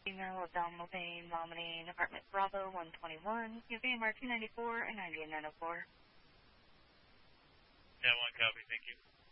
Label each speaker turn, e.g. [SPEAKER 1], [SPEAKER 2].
[SPEAKER 1] Email of Donald Payne, vomiting, apartment Bravo 121, UVMR 294 and 9904.
[SPEAKER 2] Yeah, one copy, thank you.